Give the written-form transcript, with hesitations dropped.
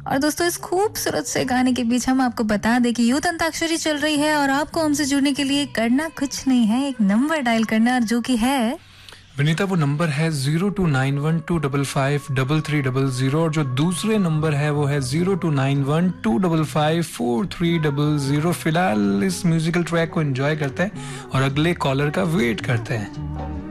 और दोस्तों, इस खूबसूरत से गाने के बीच हम आपको बता दें कि यूथ अंताक्षरी चल रही है और आपको हमसे जुड़ने के लिए करना कुछ नहीं है, एक नंबर डायल करना, और जो कि है विनीता, वो नंबर है 0291255300 और जो दूसरे नंबर है वो है 0291255300। फिलहाल इस म्यूजिकल ट्रैक को एंजॉय करते हैं और अगले कॉलर का वेट करते हैं।